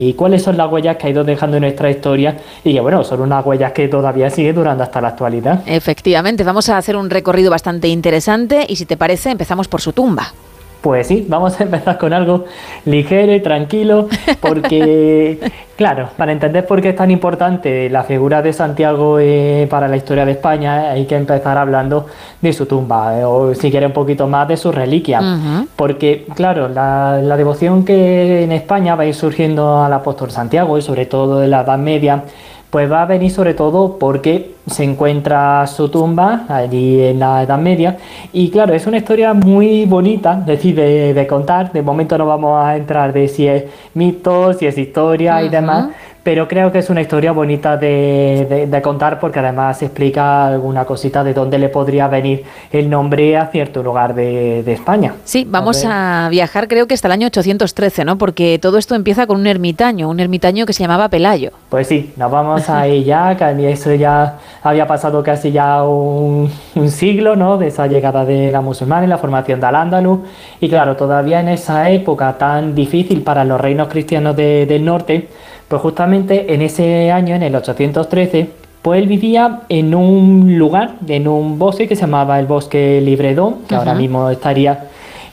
y cuáles son las huellas que ha ido dejando en nuestra historia y que, bueno, son unas huellas que todavía siguen durando hasta la actualidad. Efectivamente, vamos a hacer un recorrido bastante interesante y si te parece empezamos por su tumba. Pues sí, vamos a empezar con algo ligero y tranquilo, porque, claro, para entender por qué es tan importante la figura de Santiago para la historia de España, hay que empezar hablando de su tumba, o si quiere un poquito más de su reliquia, porque, claro, la devoción que en España va a ir surgiendo al apóstol Santiago, y sobre todo en la Edad Media, pues va a venir sobre todo porque se encuentra su tumba allí en la Edad Media y claro, es una historia muy bonita, es decir, de contar. De momento no vamos a entrar de si es mito, si es historia y demás, pero creo que es una historia bonita de contar porque además explica alguna cosita de dónde le podría venir el nombre a cierto lugar de España. Sí, vamos a viajar creo que hasta el año 813, ¿no? Porque todo esto empieza con un ermitaño que se llamaba Pelayo. Pues sí, nos vamos ahí ya, que eso ya había pasado casi ya un siglo, ¿no? De esa llegada de la musulmana y la formación de Al-Ándalus. Y claro, todavía en esa época tan difícil para los reinos cristianos del norte, pues justamente en ese año, en el 813, pues él vivía en un lugar, en un bosque que se llamaba el Bosque Libredón, que ahora mismo estaría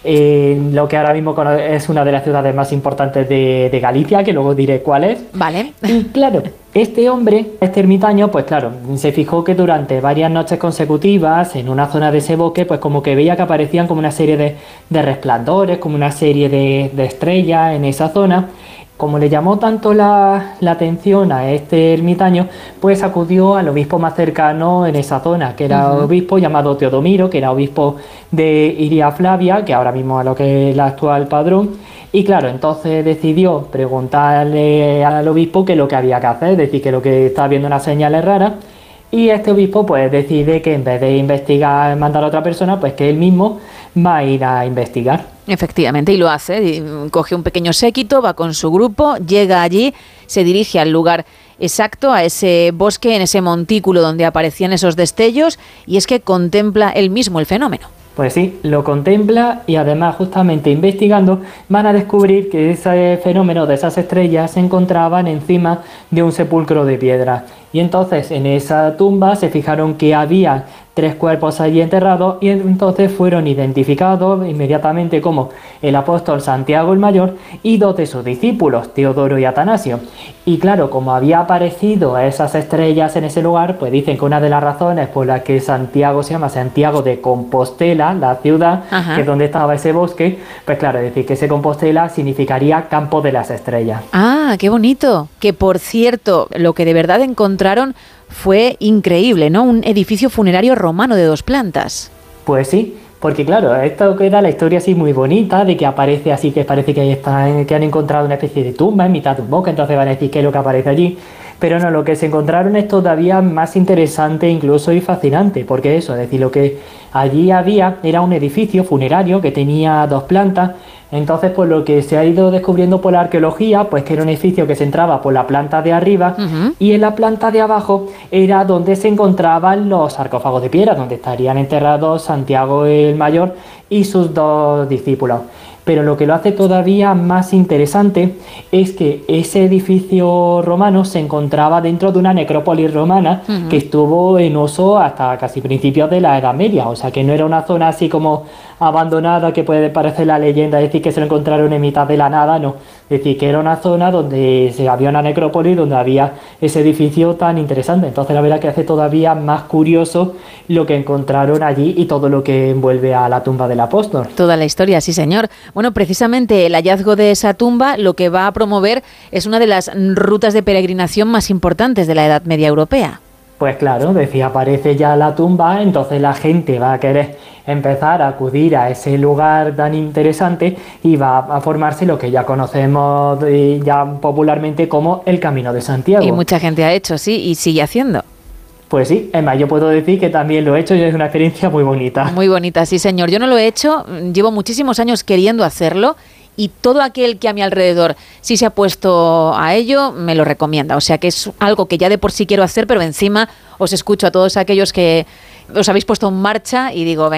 en lo que ahora mismo es una de las ciudades más importantes de Galicia, que luego diré cuál es. Vale. Y claro, este hombre, este ermitaño, pues claro, se fijó que durante varias noches consecutivas en una zona de ese bosque, pues como que veía que aparecían como una serie de resplandores, como una serie de estrellas en esa zona. Como le llamó tanto la atención a este ermitaño, pues acudió al obispo más cercano en esa zona, que era un obispo llamado Teodomiro, que era obispo de Iria Flavia, que ahora mismo es lo que es el actual padrón. Y claro, entonces decidió preguntarle al obispo qué es lo que había que hacer, es decir, que lo que estaba viendo unas señales raras. Y este obispo pues decide que en vez de investigar, mandar a otra persona, pues que él mismo va a ir a investigar. Efectivamente, y lo hace, coge un pequeño séquito, va con su grupo, llega allí, se dirige al lugar exacto, a ese bosque, en ese montículo donde aparecían esos destellos, y es que contempla él mismo el fenómeno. Pues sí, lo contempla y además justamente investigando van a descubrir que ese fenómeno de esas estrellas se encontraban encima de un sepulcro de piedra. Y entonces en esa tumba se fijaron que había 3 cuerpos allí enterrados y entonces fueron identificados inmediatamente como el apóstol Santiago el Mayor y 2 de sus discípulos, Teodoro y Atanasio. Y claro, como había aparecido esas estrellas en ese lugar, pues dicen que una de las razones por las que Santiago se llama Santiago de Compostela, la ciudad, que es donde estaba ese bosque, pues claro, es decir, que ese Compostela significaría campo de las estrellas. ¡Ah, qué bonito! Que por cierto, lo que de verdad encontraron fue increíble, ¿no? Un edificio funerario romano de 2 plantas. Pues sí, porque claro, esto queda la historia así muy bonita, de que aparece así, que parece que han encontrado una especie de tumba en mitad de un bosque, entonces van a decir qué es lo que aparece allí. Pero no, lo que se encontraron es todavía más interesante incluso y fascinante, porque eso, es decir, lo que allí había era un edificio funerario que tenía 2 plantas. Entonces, pues lo que se ha ido descubriendo por la arqueología, pues que era un edificio que se entraba por la planta de arriba y en la planta de abajo era donde se encontraban los sarcófagos de piedra, donde estarían enterrados Santiago el Mayor y sus 2 discípulos. Pero lo que lo hace todavía más interesante es que ese edificio romano se encontraba dentro de una necrópolis romana que estuvo en uso hasta casi principios de la Edad Media, o sea que no era una zona así como abandonada que puede parecer la leyenda, es decir, que se lo encontraron en mitad de la nada, no. Es decir, que era una zona donde había una necrópolis, donde había ese edificio tan interesante. Entonces la verdad que hace todavía más curioso lo que encontraron allí y todo lo que envuelve a la tumba del apóstol. Toda la historia, sí señor. Bueno, precisamente el hallazgo de esa tumba lo que va a promover es una de las rutas de peregrinación más importantes de la Edad Media europea. Pues claro, decía, aparece ya la tumba, entonces la gente va a querer empezar a acudir a ese lugar tan interesante y va a formarse lo que ya conocemos ya popularmente como el Camino de Santiago. Y mucha gente ha hecho, sí, y sigue haciendo. Pues sí, además yo puedo decir que también lo he hecho y es una experiencia muy bonita. Muy bonita, sí señor. Yo no lo he hecho, llevo muchísimos años queriendo hacerlo y todo aquel que a mi alrededor sí se ha puesto a ello me lo recomienda. O sea que es algo que ya de por sí quiero hacer, pero encima os escucho a todos aquellos que os habéis puesto en marcha y digo, venga,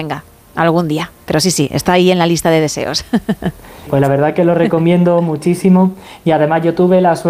algún día. Pero sí, está ahí en la lista de deseos. Pues la verdad que lo recomiendo muchísimo y además yo tuve la suerte